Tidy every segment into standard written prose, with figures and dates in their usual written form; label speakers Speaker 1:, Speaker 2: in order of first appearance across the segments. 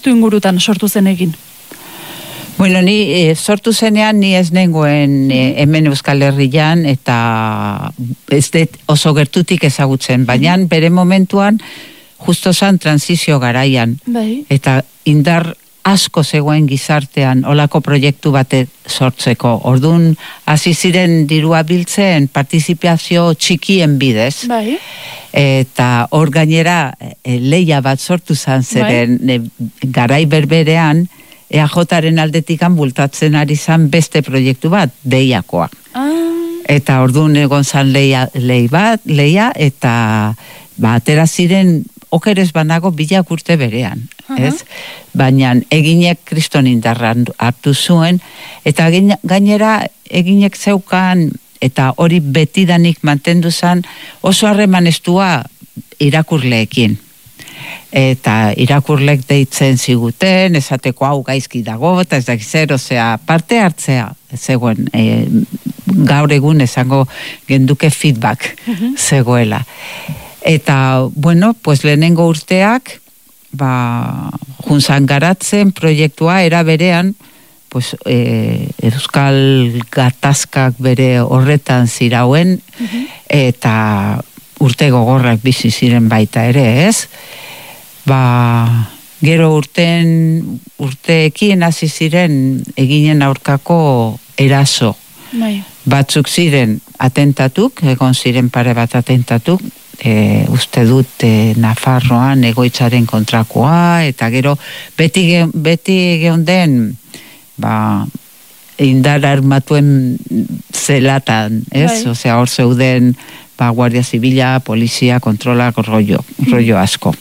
Speaker 1: ingurutan sortu zen egin?
Speaker 2: Bueno, ni sortu zenean ni ez nengoen hemen Euskal Herrian eta ez dut oso gertutik ezagutzen, baina bere momentuan justo zan transizio garaian.
Speaker 1: Bai.
Speaker 2: Eta indar asko zegoen gizartean olako proiektu bate sortzeko. Ordun hasi ziren dirua biltzen partizipazio txikien bidez.
Speaker 1: Bai.
Speaker 2: Eta hor gainera leia bat sortu zan zeren garai berberean EAJaren aldetikan bultatzen ari zan beste proiektu bat, deiakoa. Eta orduan egon zan leia eta atera ziren okerez banago bilak urte berean, ez? Baina eginek kriston indarran hartu zuen, eta gainera eginek zeukan, eta hori betidanik mantendu zan, oso harreman estua irakurleekin. Eta irakurlek deitzen ziguten, esateko hau gaizki dago, eta ez dakiz zer, osea, parte hartzea zegoen, gaur egun esango genduke feedback zegoela. Eta, bueno, pues lehenengo urteak, junzan garatzen proiektua era berean, pues, Euskal Gatazkak bere horretan zirauen, eta urte gogorrak bizi ziren baita ere, ez? Gero urteekin hasi ziren eginen aurkako eraso. Batzuk ziren atentatuk, egon ziren pare bat atentatuk, uste dut Nafarroan egoitzaren kontrakoa, eta gero beti geunden indar armatuen zelatan, ez? Osea, hor zeuden Guardia Zibila, Polizia, Kontrolak, rollo asko.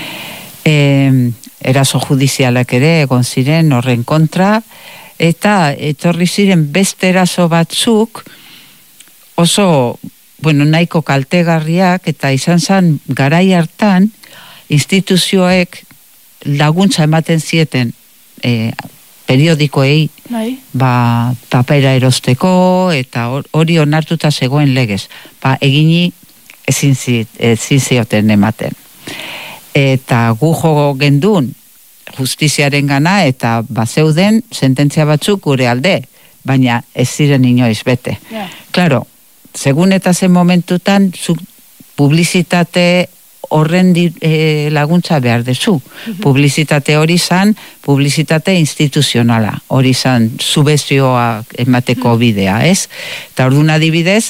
Speaker 2: Eraso judizialak ere egon ziren horren kontra, eta etorri ziren beste eraso batzuk oso, nahiko kaltegarriak, eta izan zen garai hartan instituzioek laguntza ematen zieten periodikoei papera erosteko, eta hori onartuta zegoen legez. Egini ezin zioten ematen. Eta gu jogo gendun justiziaren gana, eta bazeuden sententzia batzuk gure alde, baina ez ziren inoiz bete. Claro, segun eta zen momentutan, publizitate horren laguntza behar dezu. Publizitate hori zan, publizitate instituzionala. Hori zan, subezioa emateko bidea, ez? Eta orduan adibidez,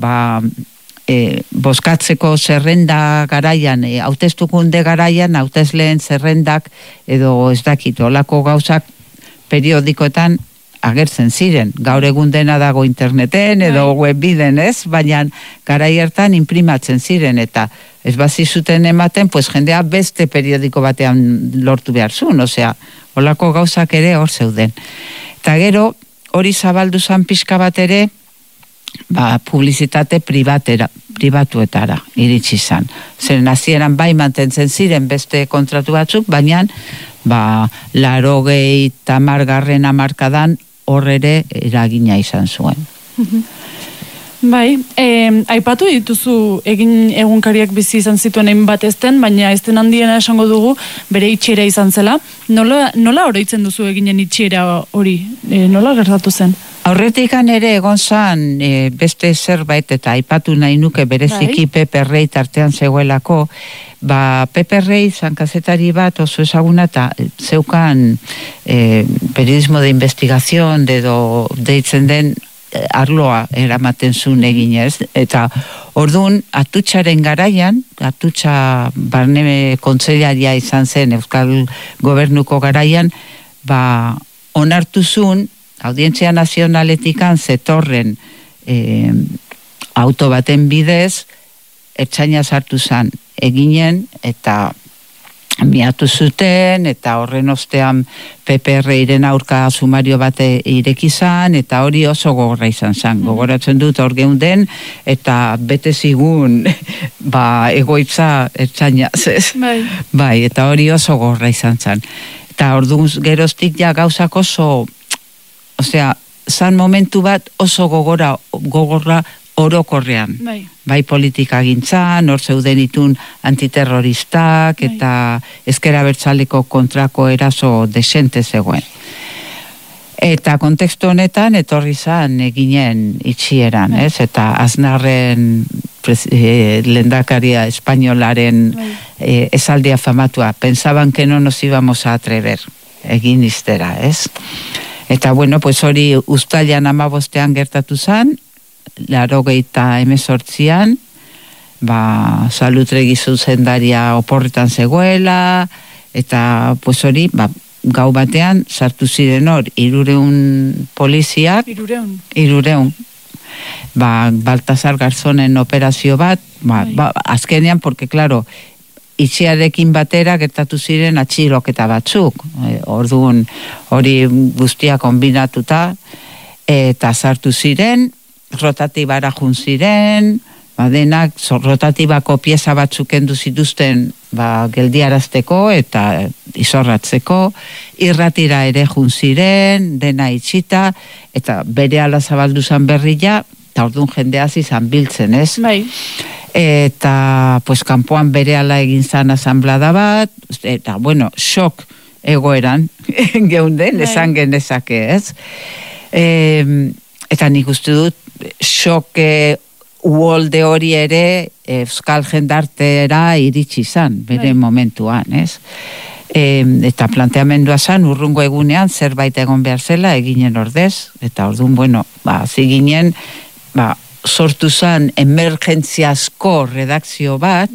Speaker 2: boskatzeko zerrenda garaian, hauteztukunde garaian, hautezleen zerrendak, edo ez dakit, olako gauzak periodikoetan agertzen ziren. Gaur egun dena dago interneten, edo webbiden, ez? Baina garai hartan imprimatzen ziren, eta ez bazizuten ematen, pues jendea beste periodiko batean lortu behar zuen, osea, olako gauzak ere hor zeuden. Eta gero, hori zabaldu zan pixka bat ere, publizitate pribatuetara iritsi zan. Zeren hasieran bai mantentzen ziren beste kontratu batzuk, baina 80. hamarkadan hor ere eragina izan zuen.
Speaker 1: Bai, aipatu dituzu egunkariak bizi izan zituen egin bat ezten, baina ezten handiena esango dugu bere itxiera izan zela. Nola oroitzen duzu eginen itxiera hori? Nola gertatu zen?
Speaker 2: Aurretikan ere egon zan beste zerbait, eta aipatu nahi nuke bereziki Pepe Rey tartean zegoelako, Pepe Rey zan kazetari bat oso ezaguna, eta zeukan periodismo de investigación edo deitzen den arloa eramaten zuen eginez, eta orduan atutxaren garaian, atutxa barne kontseilaria izan zen Euskal Gobernuko garaian, onartu zuen Audientzia Nazionaletikan zetorren auto baten bidez ertzaina sartu zan eginen, eta miatu zuten, eta horren ostean PPR-iren aurka sumario bate ireki zan, eta hori oso gogorra izan zan. Gogoratzen dut hor geunden, eta bete zigun egoitza ertzainaz, ez? Bai, eta hori oso gogorra izan zan. Eta orduan geroztik ja gauzak oso, osea, zan momentu bat oso gogorra orokorrean. Bai politika gintzan, hor zeuden itun antiterroristak, eta ezker abertzaleko kontrako eraso desente zegoen. Eta kontekstu honetan etorri zan eginen itxieran, ez? Eta Aznarren lehendakaria espainolaren esaldia famatua, pensaban que no nos íbamos a atrever, egin iztera, ez? Eta bueno, pues hori uztailan 15 gertatu zan, 88an, Salutregi zuzendaria oporretan zegoela, eta pues hori, gau batean sartu ziren hor 300 poliziak, 300. Baltasar Garzonen operazio bat, azkenean, porque claro, itxiarekin batera gertatu ziren atxiloketa batzuk, orduan hori guztia kombinatuta, eta sartu ziren, rotatibara jun ziren, denak rotatibako pieza batzuk kendu zituzten geldiarazteko eta izorratzeko, irratira ere jun ziren, dena itxita, eta bere ala zabaldu zan berria, eta orduan jendea zizan biltzen, ez? Eta, pues, kanpoan bere ala egin zan asamblada bat, eta, bueno, shock egoeran, geunden, esan genezake, ez? Eta nik uste dut, shock uolde hori ere euskal jendartera iritsi zan, bere momentuan, ez? Eta planteamendua zan, urrungo egunean zerbait egon behar zela, eginen ordez, eta orduan, bueno, ziginen, sortu zan emergentziazko redakzio bat,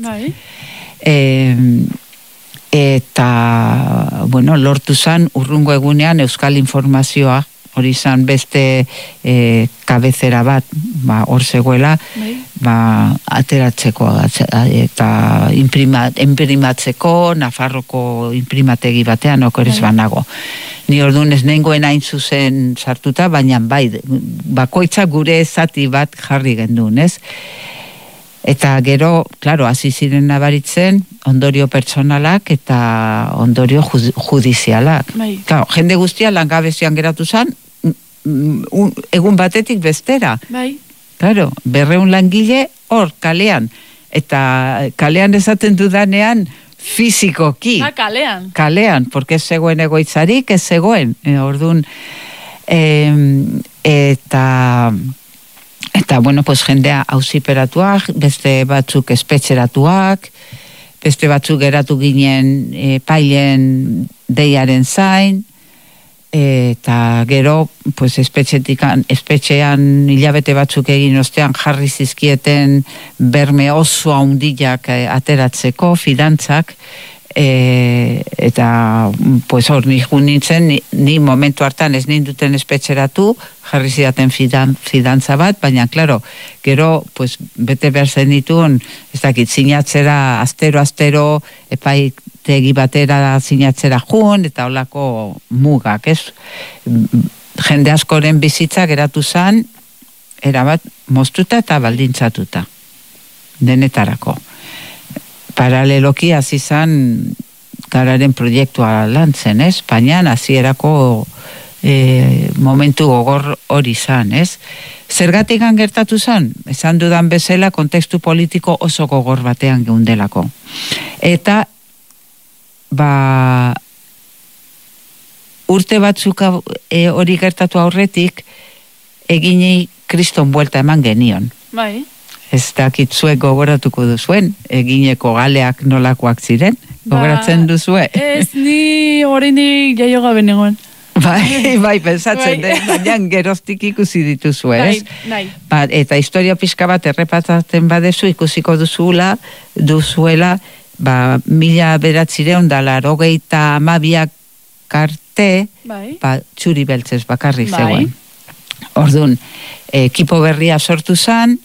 Speaker 2: eta, bueno, lortu zan urrungo egunean euskal informazioa, hori zan beste kabezera bat, hor zegoela, ateratzeko eta imprimatzeko, Nafarroko imprimategi batean okorez banago. Ni orduan ez nengoen hain zuzen sartuta, baina bai, bakoitza gure zati bat jarri gendun, ez? Eta gero, klaro, hasi ziren nabaritzen, ondorio pertsonalak eta ondorio judizialak. Claro, jende guztia langabezian geratu zan, egun batetik bestera. Claro, 200 langile hor kalean. Eta kalean esaten dudanean fizikoki.
Speaker 1: Kalean.
Speaker 2: Kalean, porque ez zegoen egoitzarik, ez zegoen. Orduan, eta, bueno, pues jendea auziperatuak, beste batzuk espetxeratuak, beste batzuk geratu ginen pailen deiaren zain, eta gero, pues espetxean hilabete batzuk egin ostean jarri zizkieten berme oso handiak ateratzeko, fidantzak, eta pues hor nihun nintzen, ni momentu hartan ez ninduten espetxeratu, jarri zidaten fidantza bat, baina, klaro, gero, pues, bete behar zen dituen, ez dakit, sinatzera, astero, epaitegi batera sinatzera jun, eta holako mugak, ez? Jende askoren bizitza geratu zan, erabat moztuta eta baldintzatuta, denetarako. Paraleloki hasi zan gararen proiektua lantzen, ez? Baina hasierako momentu gogor hori zan, ez? Zergatik gertatu zan? Esan dudan bezala kontekstu politiko oso gogor batean geundelako. Eta urte batzuk hori gertatu aurretik eginei kriston buelta eman genion.
Speaker 1: Bai.
Speaker 2: Ez dakitzuek gogoratuko duzuen, egineko galeak nolakoak ziren, gogoratzen duzue?
Speaker 1: Ez, ni oraindik jaio gabe negoen.
Speaker 2: Bai, pensatzen den, baina geroztik ikusi dituzue, ez? Eta historia pixka bat errepatatzen badezu, ikusiko duzuela, 1992 arte, txuri beltzez bakarrik zegoen. Orduan, ekipo berria sortu zan,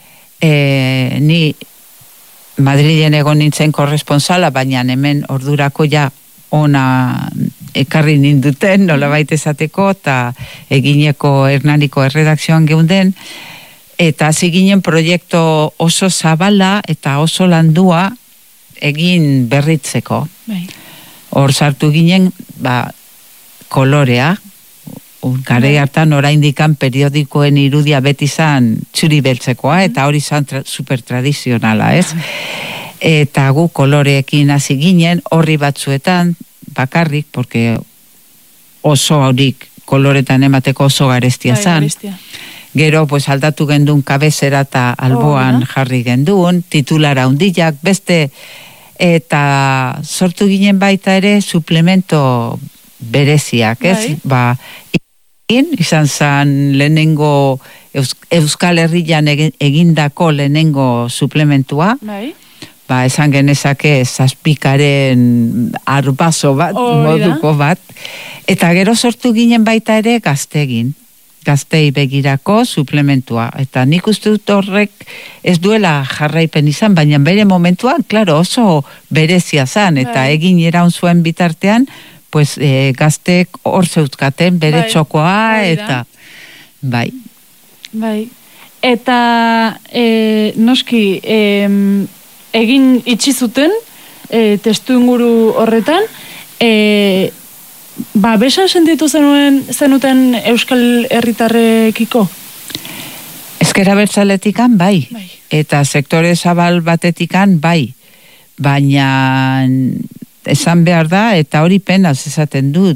Speaker 2: ni Madrilen egon nintzen korresponsala, baina hemen ordurako ja ona ekarri ninduten, nolabait esateko, eta egineko Hernaniko erredakzioan geunden, eta hasi ginen proiektu oso zabala eta oso landua egin berritzeko. Hor sartu ginen, kolorea, Garai hartan oraindikan periodikoen irudia beti izan txuri beltzekoa, eta hori izan super tradizionala, ez? Eta gu koloreekin hasi ginen, horri batzuetan, bakarrik, porque oso horik koloretan emateko oso garestia zan. Gero, pues, aldatu gendun kabezera eta alboan jarri gendun, titulara hundiak, beste, eta sortu ginen baita ere suplemento bereziak, ez? Izan zan lehenengo Euskal Herrian egindako lehenengo suplementua, esan genezake zazpikaren arbazo bat, moduko bat, eta gero sortu ginen baita ere gaztei begirako suplementua, eta nik uste dut horrek ez duela jarraipen izan, baina bere momentuan, klaro, oso berezia zan, eta egin eraun zuen bitartean, pues gazteek hor zeuzkaten bere txokoa, eta bai.
Speaker 1: Eta noski egin itxi zuten testu inguru horretan, besa sentitu zenuten Euskal Herritarrekiko?
Speaker 2: Ezker Abertzaletikan bai, eta sektore zabal batetikan bai, baina esan behar da, eta hori penaz esaten dut,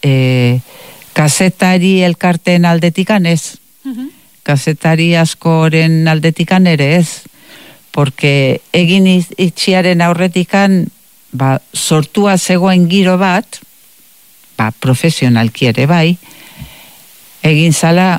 Speaker 2: kazetari elkarteen aldetikan ez, kazetari askoren aldetikan ere ez, porque egin itxiaren aurretikan sortua zegoen giro bat, profesionalki ere bai, egin zala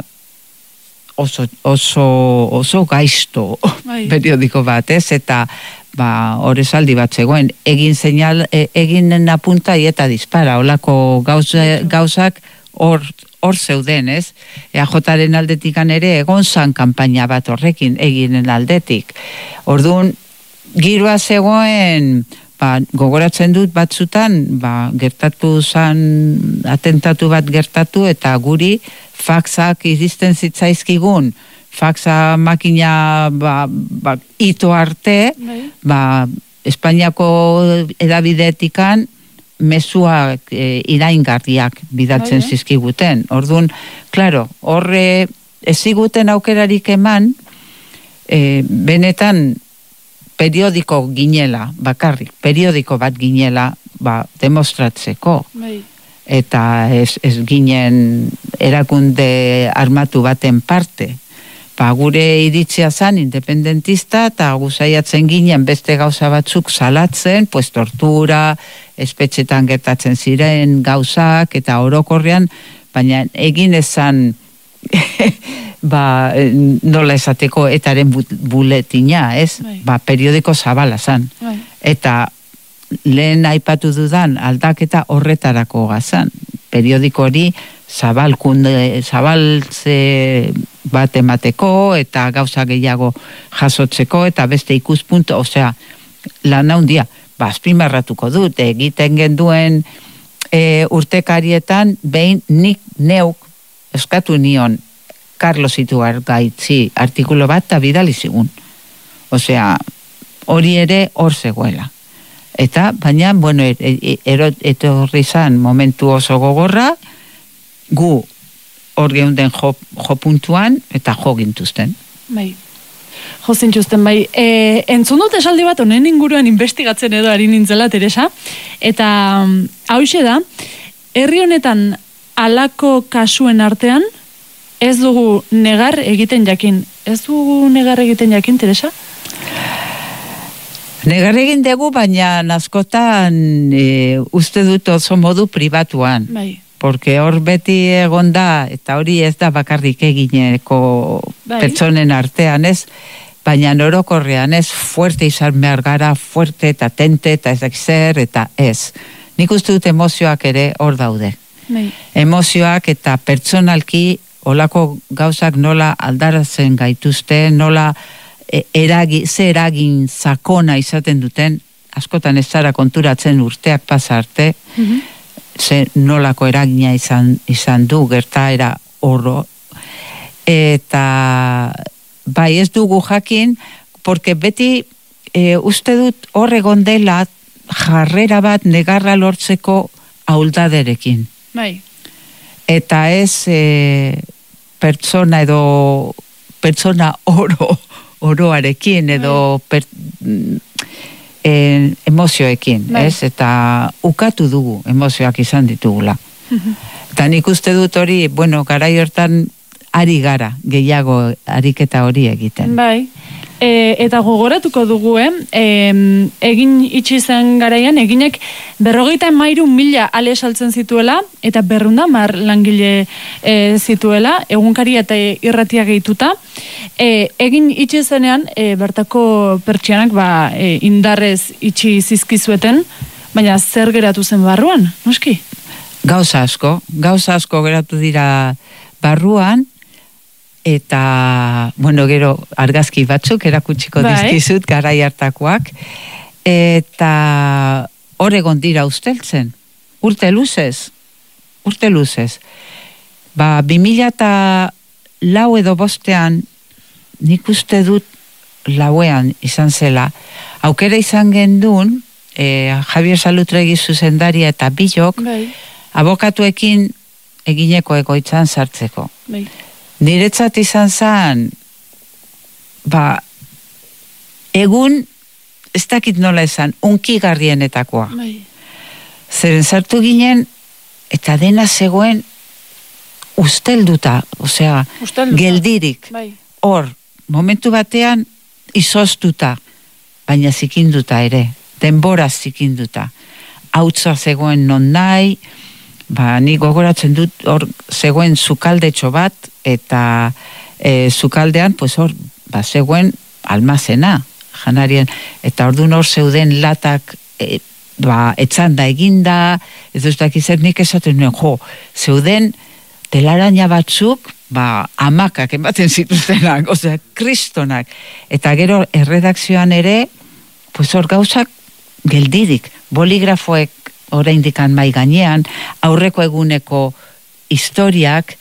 Speaker 2: oso gaizto periodiko bat, ez, eta horrezaldi bat zegoen, egin apuntai eta dispara, holako gauzak hor zeuden, ez? EAJaren aldetikan ere egon zan kanpaina bat horrekin eginen aldetik. Orduan, giroa zegoen, gogoratzen dut batzutan, gertatu zan, atentatu bat gertatu, eta guri faxak iristen zitzaizkigun, faxa makina ito arte, Espainiako edabidetikan mezuak iraingarriak bidatzen zizkiguten. Orduan, klaro, horre eziguten aukerarik eman, benetan periodiko ginela, bakarrik, periodiko bat ginela, demostratzeko. Eta ez ginen erakunde armatu baten parte. Gure iritzia zan independentista, eta guzaiatzen ginen beste gauza batzuk salatzen, pues tortura, espetxetan gertatzen ziren gauzak, eta orokorrean, baina egin ezan nola esateko etaren buletina, ez? Periodiko zabala zan. Eta lehen aipatu dudan aldaketa horretarako gazan. Periodiko hori zabaltze bat emateko, eta gauza gehiago jasotzeko, eta beste ikuspunto, osea, lan handia, azpimarratuko dut, egiten genduen urtekarietan, behin nik neuk eskatu nion Carlos Ituargaitzi artikulo bat eta bidali zigun. Osea, hori ere hor zegoela. Eta, baina, bueno, etorri zan momentu oso gogorra, gu hor geunden jo puntuan, eta jo gintuzten.
Speaker 1: Jo zintuzten, entzun dut esaldi bat honen inguruan investigatzen edo ari nintzela, Teresa, eta hauxe da, herri honetan halako kasuen artean, ez dugu negar egiten jakin. Ez dugu negar egiten jakin, Teresa?
Speaker 2: Negar egin dugu, baina askotan uste dut oso modu pribatuan. Porque hor beti egon da, eta hori ez da bakarrik egineko pertsonen artean, ez? Baina orokorrean ez, fuerte izan behar gara, fuerte eta tente eta ez zer, eta ez. Nik uste dut emozioak ere hor daude. Emozioak eta pertsonalki olako gauzak nola aldaratzen gaituzte, nola ze eragin sakona izaten duten, askotan ez zara konturatzen urteak pasarte, ze nolako eragina izan du gertaera horro. Eta bai ez dugu jakin, porque beti uste dut hor egon dela jarrera bat negarra lortzeko ahuldaderekin. eta ez pertsona oroarekin edo emozioekin, ez? Eta ukatu dugu emozioak izan ditugula. Eta nik uste dut hori, garai hortan ari gara, gehiago ariketa hori egiten.
Speaker 1: Bai, eta gogoratuko dugu, egin itxi zen garaian, eginek 53.000 ale saltzen zituela, eta 210 langile zituela, egunkaria eta irratia gehituta. Egin itxi zenean, bertako pertsianak indarrez itxi zizkizueten, baina zer geratu zen barruan, noski?
Speaker 2: Gauza asko geratu dira barruan, eta, gero argazki batzuk erakutsiko dizkizut garai hartakoak, eta Oregon dira usteltzen, urte luzez. 2004 edo 5 nik uste dut lauean izan zela, aukera izan gendun, Javier Salutregi zuzendaria eta bilok, abokatuekin egineko egoitzan sartzeko. Niretzat izan zen, egun, ez dakit nola esan, unkigarrienetakoa. Zeren sartu ginen, eta dena zegoen ustelduta, geldirik. Hor, momentu batean, izoztuta, baina zikinduta ere, denboraz zikinduta. Hautza zegoen non nahi, nik gogoratzen dut, hor zegoen sukaldetxo bat, eta sukaldean, hor, zegoen almazena, janarien, eta orduan hor zeuden latak, etzanda eginda, ez duztak izan nik esaten nuen, zeuden telaraina batzuk, amakak ematen zituztenak, kristonak, eta gero erredakzioan ere, hor gauzak geldirik, boligrafoek oraindikan mai gainean, aurreko eguneko historiak,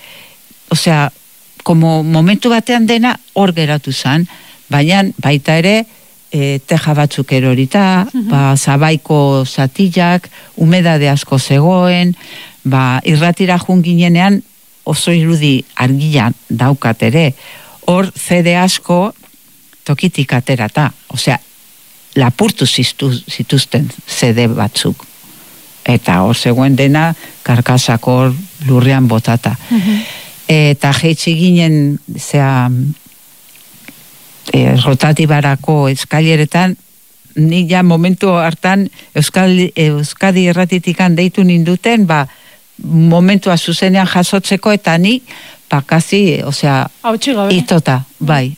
Speaker 2: como momentu batean dena hor geratu zen, baina baita ere, teja batzuk erorita, zabaiko zatillak, humedade asko zegoen, irratira junginenean oso irudi argian daukat ere, hor CD asko tokitik aterata, lapurtu zituzten CD batzuk. Eta hor zegoen dena karkasako lurrean botata. Eta jeitsi ginen rotatibarako eskaileretan, nik ja momentu hartan Euskadi erratitikan deitu ninduten, momentua zuzenean jasotzeko, eta ni kasi, itota, bai.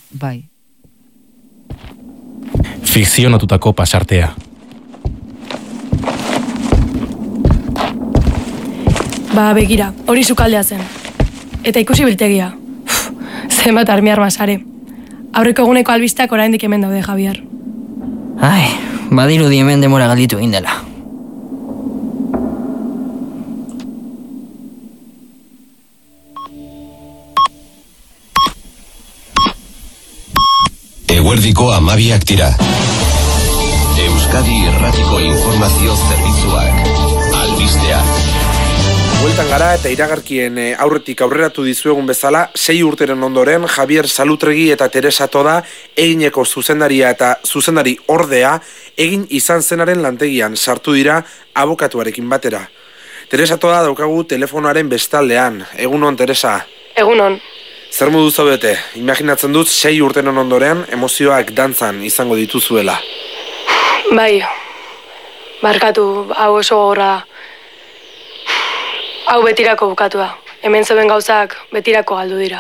Speaker 3: Fikzionatutako pasartea.
Speaker 4: Begira, hori sukaldea zen. Eta ikusi biltegia. Zenbat armiar sare. Aurreko eguneko albisteak oraindik hemen daude, Javier.
Speaker 5: Badirudi hemen demora galditu egin dela.
Speaker 6: Eguerdiko 12 dira. Euskadi Irratiko Informazio Zerbitzuak. Albistea.
Speaker 7: Bueltan gara eta iragarkien aurretik aurreratu dizuegun bezala, 6 urteren ondoren Javier Salutregi eta Teresa Toda egineko zuzendaria eta zuzendari ordea egin izan zenaren lantegian sartu dira abokatuarekin batera. Teresa Toda daukagu telefonoaren bestaldean. Egunon, Teresa?
Speaker 4: Egunon.
Speaker 7: Zer modu zaudete? Imaginatzen dut 6 urteren ondoren emozioak dantzan izango dituzuela.
Speaker 4: Bai, barkatu, hau oso gogorra da. Hau betirako bukatu da. Hemen zeuden gauzak betirako galdu dira.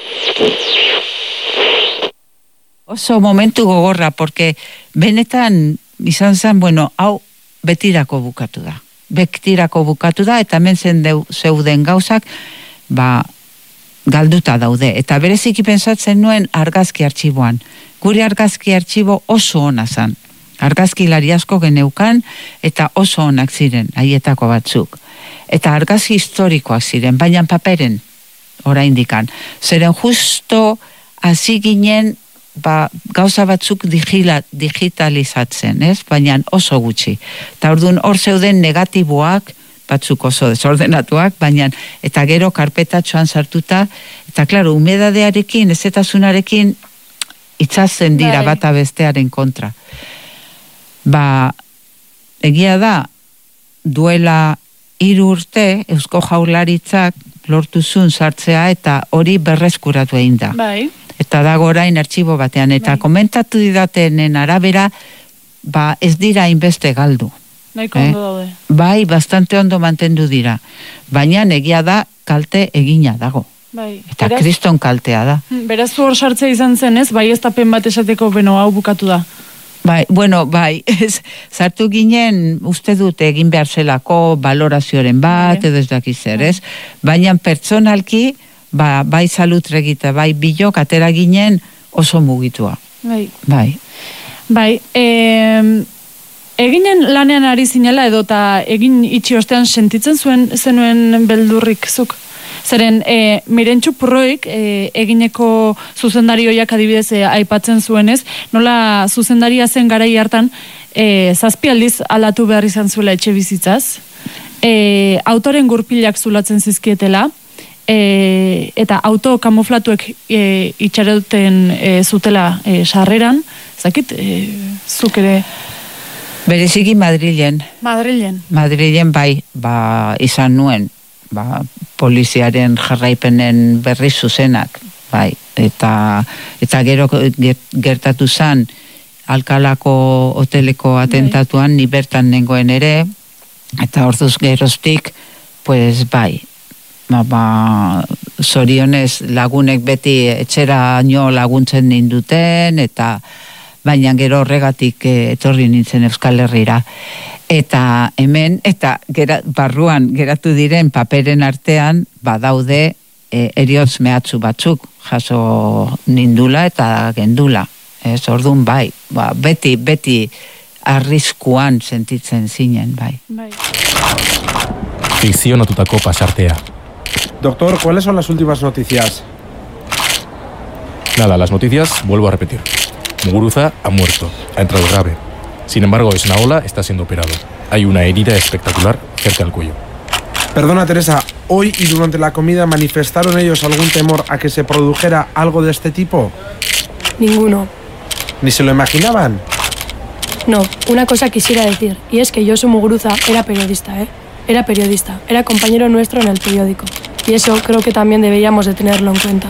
Speaker 2: Oso momentu gogorra, porque benetan izan zen, hau betirako bukatu da. Betirako bukatu da, eta hemen zeuden gauzak, galduta daude. Eta bereziki pentsatzen nuen argazki artxiboan. Gure argazki artxibo oso ona zen. Argazkilari asko geneukan, eta oso onak ziren, haietako batzuk. Eta argazki historikoak ziren, baina paperen oraindikan. Zeren justo hasi ginen gauza batzuk digitalizatzen, ez? Baina oso gutxi. Eta orduan hor zeuden negatiboak, batzuk oso desordenatuak, baina eta gero karpetatxoan sartuta, eta klaro, humedadearekin, ezetasunarekin itzazen dira bata bestearen kontra. Egia da, duela 3 urte Eusko Jaurlaritzak lortu zuen sartzea eta hori berreskuratu egin da. Eta dago orain artxibo batean, eta komentatu didatenen arabera, ez dira inbeste galdu.
Speaker 1: Nahiko ondo daude.
Speaker 2: Bastante ondo mantendu dira. Baina egia da kalte egina dago. Eta kriston kaltea da.
Speaker 1: Beraz hor sartzea izan zen ez, ez tapen bat esateko hau bukatu da.
Speaker 2: Sartu ginen, uste dut egin behar zelako balorazioaren bat, edo ez dakiz zer, ez? Baina pertsonalki, bai salutregita, bai bilok, atera ginen oso mugitua.
Speaker 1: Eginen lanean ari zinela edo eta egin itxi ostean sentitzen zenuen beldurrik zuk? Zeren, Mirentxu Purroik egineko zuzendarioiak adibidez aipatzen zuenez, nola zuzendaria zen garai hartan 7 aldiz aldatu behar izan zuela etxe bizitzaz, autoren gurpilak zulatzen zizkietela, eta auto kamuflatuek itxaroten zutela sarreran, zakit, zuk ere...
Speaker 2: Bereziki Madrilen. Madrilen izan nuen, poliziaren jarraipenen berri zuzenak, eta gero gertatu zan Alkalako hoteleko atentatuan ni bertan nengoen ere, eta orduz geroztik, zorionez lagunek beti etxera laguntzen ninduten, eta baina gero horregatik etorri nintzen Euskal Herrira. Eta hemen, eta barruan geratu diren paperen artean, badaude heriotz mehatxu batzuk, jaso nindula eta gendula. Orduan beti arriskuan sentitzen zinen,
Speaker 3: Fikzionatutako pasartea.
Speaker 7: Doctor, ¿cuáles son las últimas noticias?
Speaker 3: Nada, las noticias, vuelvo a repetir. Muguruza ha muerto, ha entrado grave. Sin embargo, Esnaola está siendo operado. Hay una herida espectacular cerca del cuello.
Speaker 7: Perdona, Teresa, ¿hoy y durante la comida manifestaron ellos algún temor a que se produjera algo de este tipo?
Speaker 4: Ninguno.
Speaker 7: ¿Ni se lo imaginaban?
Speaker 4: No, una cosa quisiera decir, y es que Josu Muguruza era periodista, Era periodista, era compañero nuestro en el periódico. Y eso creo que también deberíamos de tenerlo en cuenta.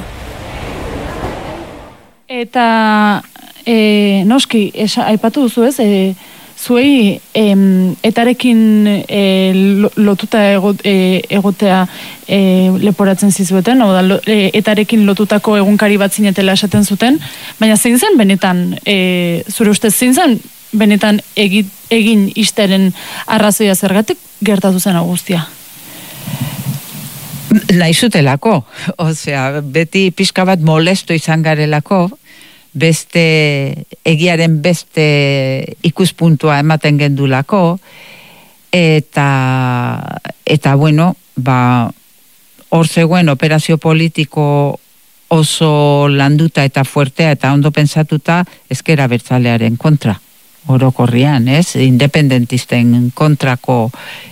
Speaker 1: Eta... noski, aipatu duzu ez, zuei etarekin lotuta egotea leporatzen zizueten, etarekin lotutako egunkari bat zinetela esaten zuten, baina zein zen benetan, zure ustez zein zen benetan egin isteren arrazoia zergatik gertatu zen guztia?
Speaker 2: Naizutelako, beti pixka bat molesto izan garelako, egiaren beste ikuspuntua ematen gendulako, eta bueno, hor zegoen operazio politiko oso landuta eta fuertea eta ondo pensatuta ezker abertzalearen kontra, orokorrian, independentisten kontrako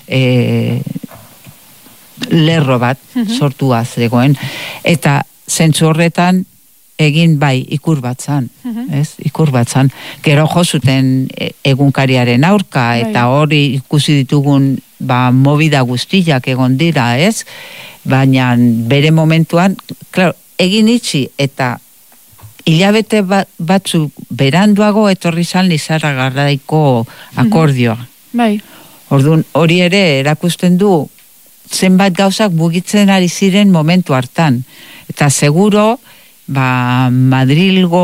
Speaker 2: lerro bat sortua zegoen, eta zentzu horretan egin ikur bat zan, ikur bat zan. Gero jo zuten egunkariaren aurka, eta hori ikusi ditugun movida guztiak egon dira, baina bere momentuan, claro, egin itxi, eta hilabete batzuk beranduago etorri zan Lizarra Garraiko akordioa. Orduan, hori ere erakusten du zenbat gauzak mugitzen ari ziren momentu hartan. Eta seguro, Madrilgo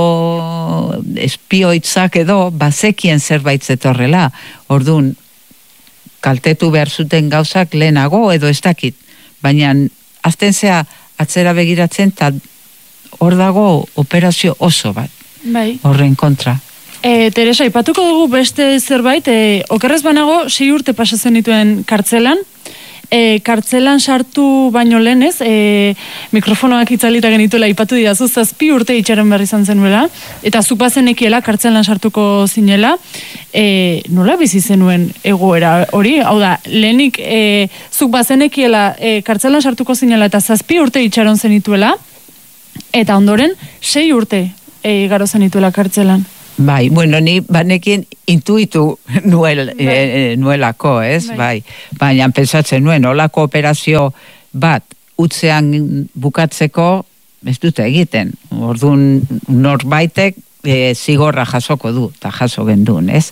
Speaker 2: espioitzak edo bazekien zerbait zetorrela. Orduan, kaltetu behar zuten gauzak lehenago edo ez dakit. Baina, azten zea atzera begiratzen, eta hor dago operazio oso bat. Horren kontra.
Speaker 1: Teresa, ipatuko dugu beste zerbait, okerrez banago 6 urte pasatzen dituen kartzelan, kartzelan sartu baino lehenez, mikrofonoak itzalita genituela ipatu didazu, 7 urte itxaren berri izan zenuela, eta zuk bazenekiela kartzelan sartuko zinela, nola bizi zenuen egoera hori? Hau da, lehenik zuk bazenekiela kartzelan sartuko zinela eta 7 urte itxaron zenituela, eta ondoren 6 urte igaro zenituela kartzelan.
Speaker 2: Bai, bueno, ni banekin intuitu nuelako, ez? Bai. Baina pensatzen nuen, olako operazio bat utzean bukatzeko ez dute egiten. Orduan norbaitek zigorra jasoko du, eta jaso gendun, ez?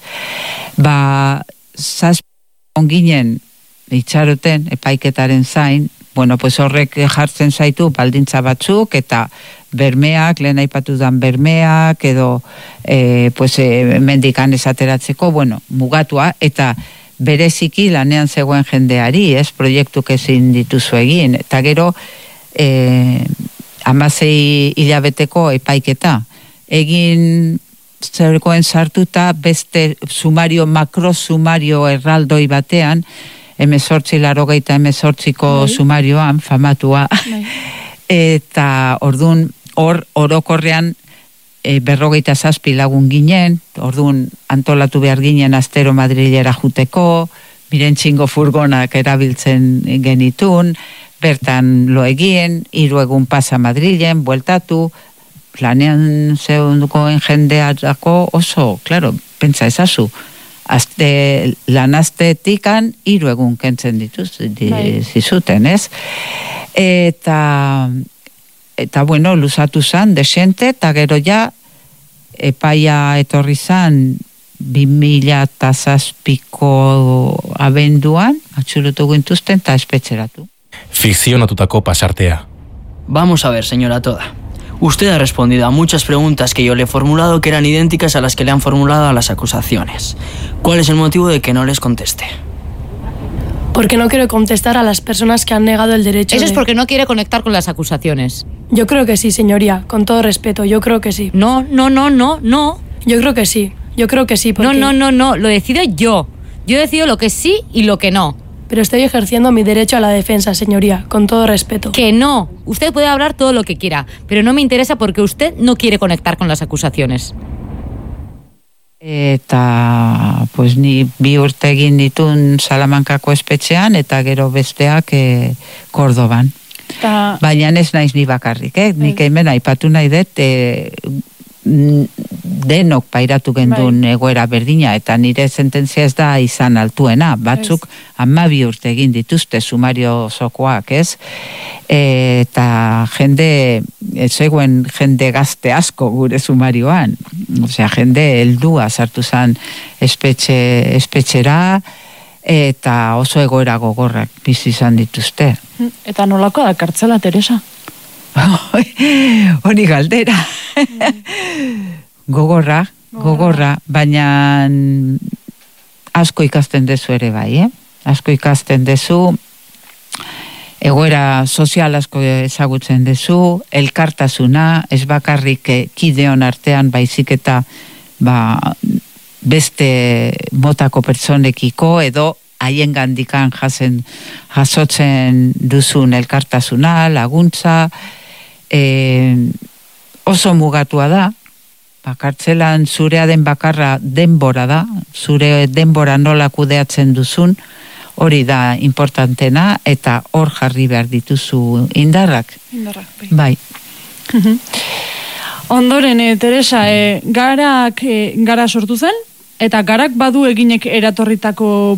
Speaker 2: 7 onginen itxaroten epaiketaren zain, bueno, pues horrek jartzen zaitu baldintza batzuk, eta bermeak, lehen aipatu dan bermeak, edo mendikan esateratzeko, bueno, mugatua, eta bereziki lanean zegoen jendeari, ez, proiektuk ezin dituzu egin, eta gero 16 hilabeteko epaiketa, egin zerkoen sartuta beste sumario, makro sumario erraldoi batean, 1888ko sumarioan, famatua, eta ordun orokorrean 47 lagun ginen, ordun antolatu behar ginen astero Madrilera juteko, mirentxingo furgonak erabiltzen genitun, bertan lo egien, 3 egun pasa Madrilen, bueltatu, planean zeundukoen jendearako oso, claro, pentsa ezazu, lanaztetikan 3 egun kentzen zizuten, ez? Eta bueno, luzatu zan, desente, eta gero ja, epaia etorri zan 2007ko abenduan, atxurutu gintuzten, eta espetxeratu.
Speaker 3: Fikzionatutako pasartea.
Speaker 5: Vamos a ver, señora Toda. Usted ha respondido a muchas preguntas que yo le he formulado que eran idénticas a las que le han formulado a las acusaciones. ¿Cuál es el motivo de que no les conteste?
Speaker 4: Porque no quiero contestar a las personas que han negado el derecho.
Speaker 8: Eso es porque no quiere conectar con las acusaciones.
Speaker 4: Yo creo que sí, señoría, con todo respeto, yo creo que sí.
Speaker 8: No.
Speaker 4: Yo creo que sí, porque...
Speaker 8: No, lo decido yo. Yo decido lo que sí y lo que no.
Speaker 4: Pero estoy ejerciendo mi derecho a la defensa, señoría, con todo respeto.
Speaker 8: Que no. Usted puede hablar todo lo que quiera, pero no me interesa porque usted no quiere conectar con las acusaciones.
Speaker 2: Eta, pues ni 2 urte egin ditun Salamankako espetxean, eta gero besteak Kordoban. Baina ez naiz ni bakarrik, nik hemen aipatu nahi dut, denok pairatu gendun egoera berdina, eta nire sententzia ez da izan altuena, batzuk 12 urte egin dituzte sumario osokoak, ez? Eta zegoen jende gazte asko gure sumarioan, osea, jende heldua sartu zan espetxera, eta oso egoera gogorrak bizi izan dituzte.
Speaker 1: Eta nolako da kartzela, Teresa?
Speaker 2: Hori galdera. Gogorra, baina asko ikasten dezu ere bai, Asko ikasten dezu, egoera sozial asko ezagutzen dezu, elkartasuna, ez bakarrik kideon artean baizik eta beste motako pertsonekiko edo haien gandikan jasotzen duzun elkartasuna, laguntza, oso mugatua da, kartzelan zurea den bakarra denbora da, zure denbora nola kudeatzen duzun, hori da importantena, eta hor jarri behar dituzu indarrak. Bai.
Speaker 1: Ondoren, Teresa, gara sortu zen, eta garak badu eginetik eratorritako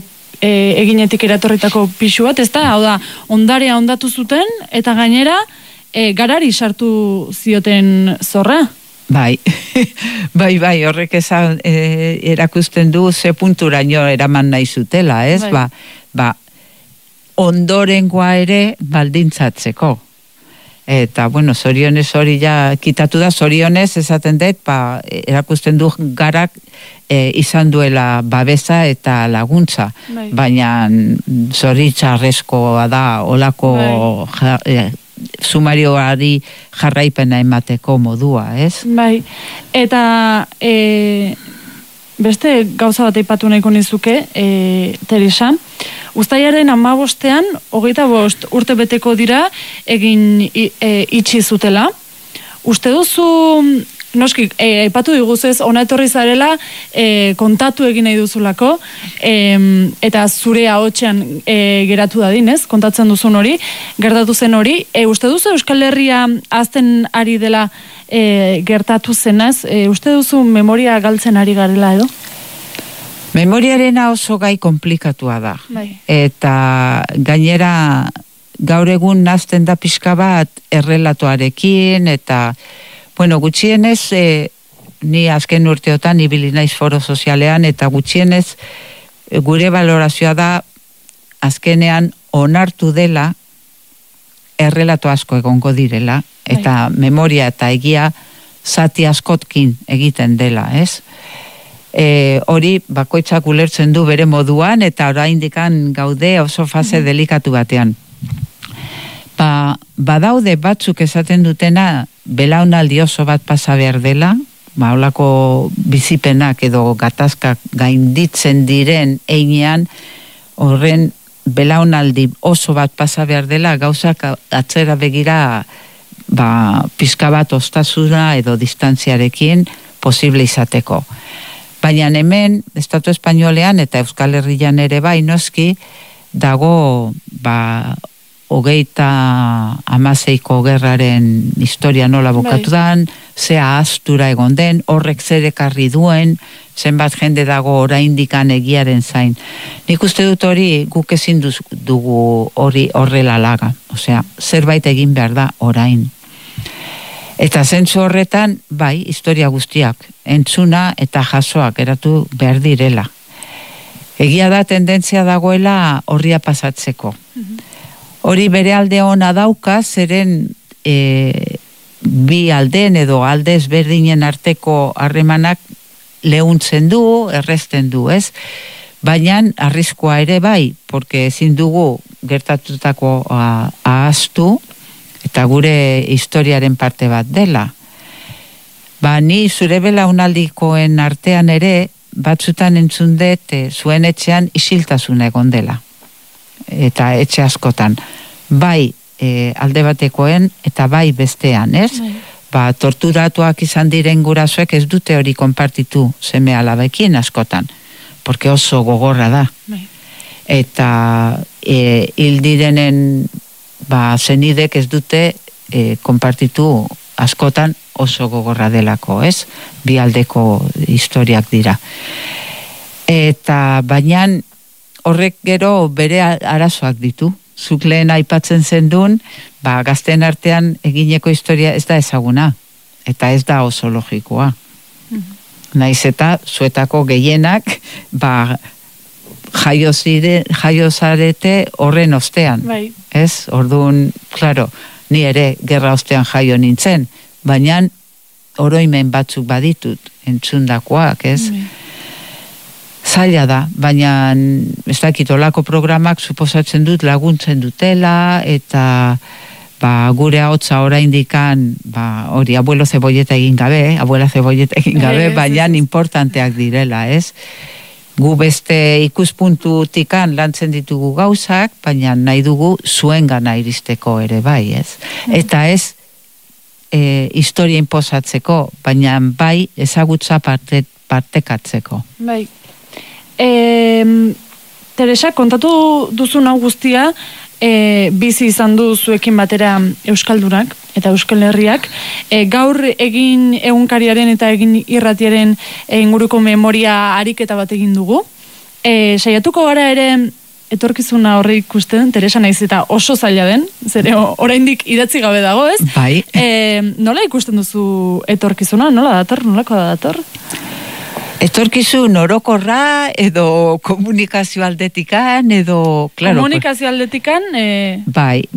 Speaker 1: pixu bat, ez da? Hau da, ondarea ondatu zuten, eta gainera, garari sartu zioten zorra?
Speaker 2: Bai, horrek erakusten du ze punturaino eraman nahi zutela, ez? Ondorengoa ere baldintzatzeko. Eta, bueno, zorionez hori ja kitatu da, zorionez esaten dut, erakusten du garak izan duela babesa eta laguntza. Baina zoritxarrezkoa da, olako sumarioari jarraipena emateko modua, ez?
Speaker 1: Bai, eta beste gauza bat aipatu nahiko nizuke, Teresa. Uztailaren 15ean, 25 urte beteko dira egin itxi zutela. Uste duzu, noski, aipatu diguzez, ona etorri zarela kontatu egin nahi duzulako, eta zure ahotsean geratu dadin, ez? Kontatzen duzun hori, gertatu zen hori. Uste duzu Euskal Herria azten ari dela gertatu zenaz? Uste duzu memoria galtzen ari garela edo?
Speaker 2: Memoriarena oso gai komplikatua da.
Speaker 1: Bai.
Speaker 2: Eta gainera gaur egun nazten da pixka bat errelatoarekin, eta bueno, gutxienez, ni azken urteotan ibili naiz foro sozialean, eta gutxienez gure valorazioa da azkenean onartu dela errelato asko egongo direla, eta memoria eta egia zati askotkin egiten dela, ez? Hori bakoitzak ulertzen du bere moduan, eta oraindikan gaude oso fase delikatu batean. Badaude batzuk esaten dutena belaunaldi oso bat pasa behar dela, holako bizipenak edo gatazkak gainditzen diren einean, horren belaunaldi oso bat pasa behar dela, gauzak atzera begira pizka bat ostasuna edo distantziarekin posible izateko. Baina hemen, Estatu Espainolean eta Euskal Herrian ere bai noski, dago 36ko gerraren historia nola bukatu dan, ze ahaztura egon den, horrek zer ekarri duen, zenbat jende dago oraindikan egiaren zain. Nik uste dut hori guk ezin dugu hori horrela laga. Osea, zerbait egin behar da orain. Eta zentzu horretan, bai, historia guztiak, entzuna eta jasoak eratu behar direla. Egia da tendentzia dagoela horria pasatzeko. Hori bere alde ona dauka, zeren bi aldeen edo alde ezberdinen arteko harremanak leuntzen du, errezten du, ez? Baina arriskoa ere bai, porque ezin dugu gertatutako ahaztu, eta gure historiaren parte bat dela. Ni zure belaunaldikoen artean ere, batzutan entzun dut zuen etxean isiltasuna egon dela. Eta etxe askotan. Bai alde batekoen eta bai bestean, ez? Torturatuak izan diren gurasoek ez dute hori konpartitu seme alabekin askotan, porque oso gogorra da. Eta hil direnen zenidek ez dute konpartitu askotan oso gogorra delako, ez? Bi aldeko historiak dira. Eta baina horrek gero bere arazoak ditu. Zuk lehen aipatzen zendun, gazten artean egineko historia ez da ezaguna, eta ez da oso logikoa. Naiz eta zuetako gehienak, jaio zarete horren ostean. Ez? Orduan, claro, ni ere gerra ostean jaio nintzen, baina oroimen batzuk baditut entzundakoak, ez? Zaila da, baina ez dakit olako programak suposatzen dut laguntzen dutela, eta gure ahotsa oraindikan hori abuela zebolleta egin gabe, baina importanteak direla, ez? Gu beste ikuspuntutikan lantzen ditugu gauzak, baina nahi dugu zuengana iristeko ere bai, ez? Eta ez historia inposatzeko, baina bai ezagutza partekatzeko.
Speaker 1: Bai. Teresa, kontatu duzun hau guztia, bizi izan du zuekin batera Euskaldunak eta Euskal Herriak. Gaur egin egunkariaren eta egin irratiaren inguruko memoria ariketa bat egin dugu. Saiatuko gara ere etorkizuna horre ikusten, Teresa, naiz eta oso zaila den, zere oraindik idatzi gabe dago, ez?
Speaker 2: Bai.
Speaker 1: Nola ikusten duzu etorkizuna? Nola dator? Nolako da dator?
Speaker 2: Etorkizun orokorra edo komunikazio aldetikan edo...
Speaker 1: Komunikazio aldetikan...
Speaker 2: Bai,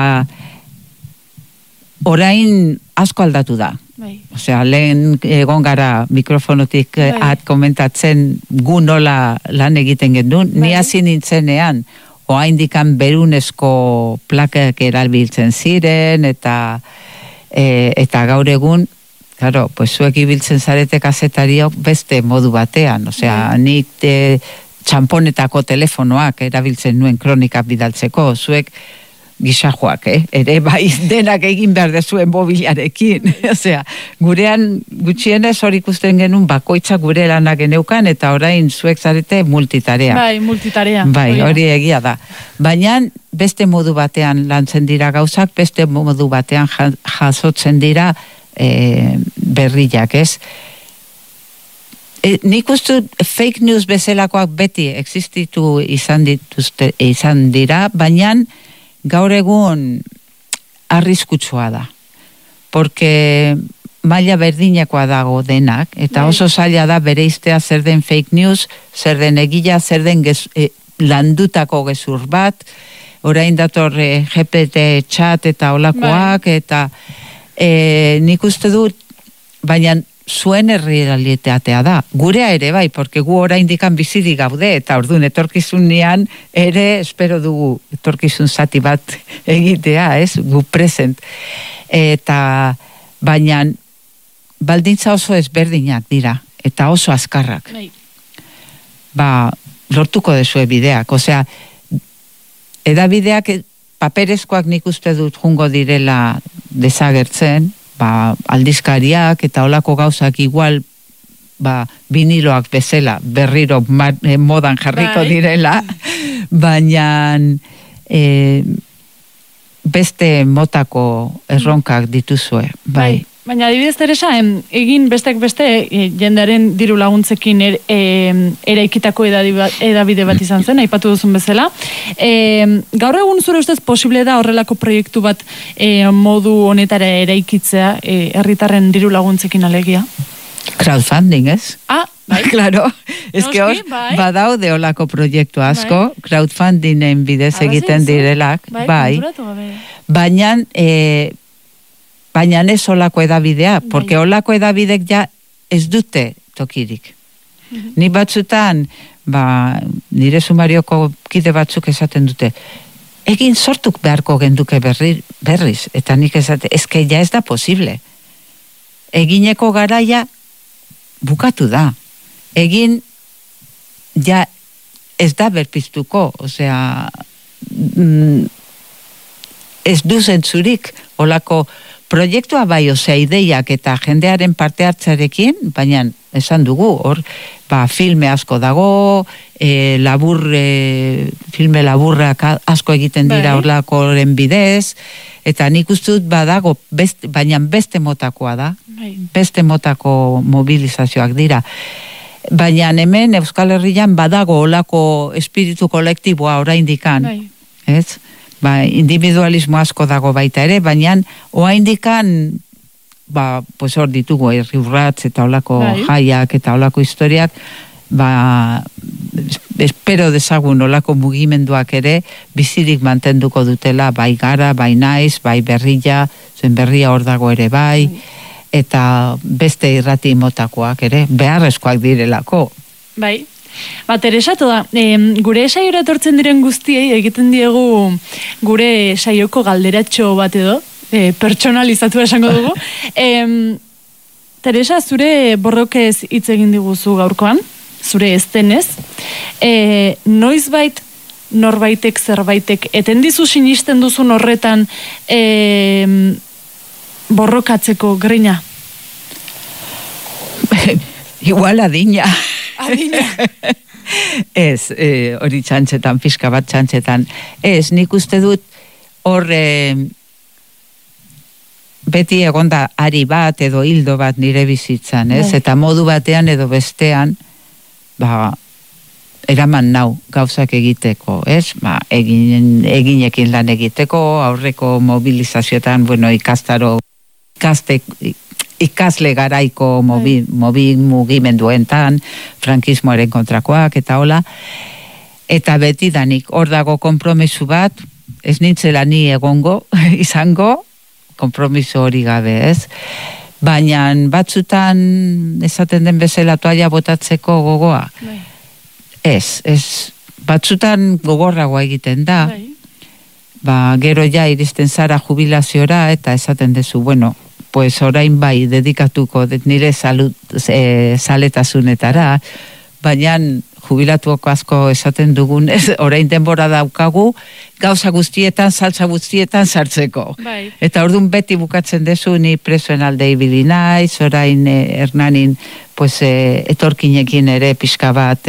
Speaker 2: orain asko aldatu da. Osea, lehen egon gara mikrofonotik komentatzen gu nola lan egiten gendun. Ni hasi nintzenean, oraindikan berunezko plakak erabiltzen ziren eta gaur egun Claro, pues zuek ibiltzen zarete kazetariok beste modu batean, osea, nik txamponetako telefonoak erabiltzen nuen kronika bidaltzeko, zuek gisajoak, ere bai denak egin behar dezuen mobiliarekin, osea, gurean gutxienez hori ikusten genuen bakoitzak gure lanak geneukan, eta orain zuek zarete multitarea.
Speaker 1: Bai, multitarea.
Speaker 2: Bai, hori egia da. Baina beste modu batean lantzen dira gauzak, beste modu batean jasotzen dira berriak, ez? Nik uste fake news bezalakoak beti existitu izan dira, baina gaur egun arriskutsua da. Porque maila berdinakoa dago denak, eta oso zaila da bereiztea zer den fake news, zer den egia, zer den landutako gezur bat, orain dator GPT chat eta olakoak, eta nik uste dut, baina zuen errealitatea da. Gurea ere bai, porque gu oraindikan bizirik gaude, eta orduan etorkizunean ere espero dugu etorkizun zati bat egitea, ez? Gu present. Eta baina baldintza oso ezberdinak dira, eta oso azkarrak. Lortuko dezue bideak, osea, edabideak paperezkoak nik uste dut jungo direla desagertzen, aldizkariak eta olako gauzak igual viniloak bezala berriro modan jarriko direla, baina beste motako erronkak dituzue, bai.
Speaker 1: Baina adibidez, Teresa, egin bestek beste jendearen diru laguntzekin eraikitako edabide bat izan zen, aipatu duzun bezala. Gaur egun zure ustez posible da horrelako proiektu bat modu honetara eraikitzea herritarren diru laguntzekin alegia?
Speaker 2: Crowdfunding, ez?
Speaker 1: Bai.
Speaker 2: Claro, ez que hor badaude olako proiektu asko, crowdfundingen bidez egiten direlak, bai. Baina ez olako edabidea, porque olako edabidek ja ez dute tokirik. Ni batzutan, nire sumarioko kide batzuk esaten dute, egin sortuk beharko genduke berriz, eta nik esate, ezke ja ez da posible. Egineko garaia bukatu da. Egin ja ez da berpiztuko, osea, ez duzen zurik olako proiektua bai, osea, ideiak eta jendearen parte hartzarekin, baina esan dugu, hor, filme asko dago, filme laburrak asko egiten dira horlakoren bidez, eta nik uste dut badago, baina beste motakoa da, beste motako mobilizazioak dira. Baina hemen Euskal Herrian badago olako espiritu kolektiboa oraindikan, ez? Individualismo asko dago baita ere, baina oraindikan pues hor ditugu herriurratz eta olako jaiak eta olako historiak, espero dezagun olako mugimenduak ere bizirik mantenduko dutela, bai gara, bai naiz, bai berria, zuen berria hor dago ere bai, eta beste irrati motakoak ere, beharrezkoak direlako.
Speaker 1: Bai. Teresa, gure saiora etortzen diren guztiei egiten diegu gure saioko galderatxo bat edo, pertsonalizatu esango dugu. Teresa, zure borrokez hitz egin diguzu gaurkoan, zure eztenez. Noizbait norbaitek zerbaitek eten dizu sinisten duzun horretan borrokatzeko grina?
Speaker 2: Igual adina. Ez, hori txantxetan, pixka bat txantxetan. Ez, nik uste dut hor beti egonda ari bat edo hildo bat nire bizitzan, ez? Eta modu batean edo bestean, eraman nau gauzak egiteko, ez? Eginekin lan egiteko, aurreko mobilizazioetan, ikasle garaiko mugimenduentan, frankismoaren kontrakoak eta hola, eta beti danik hor dago konpromisu bat, ez nintzela ni egongo, izango, konpromiso hori gabe, ez? Baina batzutan esaten den bezala toalla botatzeko gogoa. Ez, batzutan gogorragoa egiten da, gero ja iristen zara jubilaziora eta esaten dezu, pues orain bai dedikatuko nire zaletasunetara, baina jubilatuko asko esaten dugunez, orain denbora daukagu, gauza guztietan, saltza guztietan sartzeko.
Speaker 1: Bai.
Speaker 2: Eta orduan beti bukatzen dezu, ni presoen alde ibili naiz, orain Hernanin, pues, etorkinekin ere pixka bat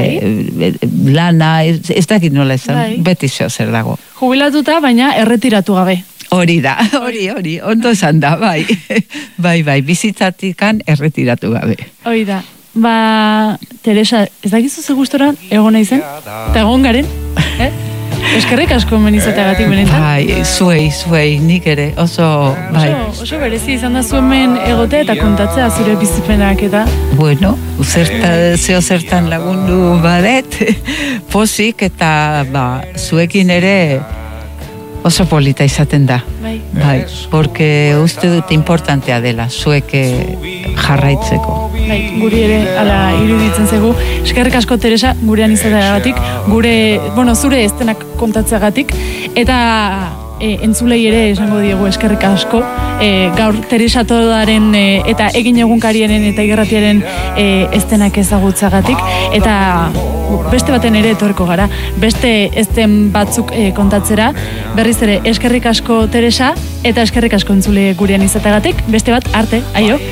Speaker 2: lana, ez dakit nola esan, beti zeo zer dago.
Speaker 1: Jubilatuta, baina erretiratu gabe.
Speaker 2: Hori da, hori, ondo esan da, bai. Bai, bizitzatikan erretiratu gabe.
Speaker 1: Hori da. Teresa, ez dakizu ze gustora egon naizen? Eta egon garen? Eskerrik asko menizateagatik benetan.
Speaker 2: Bai, zuei, nik ere, oso, bai.
Speaker 1: Oso berezi izan da zuen egote eta kontatzea zure bizipenak eta...
Speaker 2: Bueno, zeo zertan lagundu badet, pozik eta zuekin ere oso polita izaten da. Bai, porque uste dut importantea dela, zuek jarraitzeko.
Speaker 1: Bai, guri ere ala iruditzen zegu. Eskerrik asko Teresa, gurean izateagatik, zure eztenak kontatzeagatik, eta entzulei ere esango diegu eskerrik asko, gaur Teresa Todaren eta egin egunkariaren eta irratiaren eztenak ezagutzagatik, eta beste baten ere etorko gara, beste ezten batzuk kontatzera, berriz ere eskerrik asko Teresa, eta eskerrik asko entzule gurean izateagatik, beste bat arte, aio!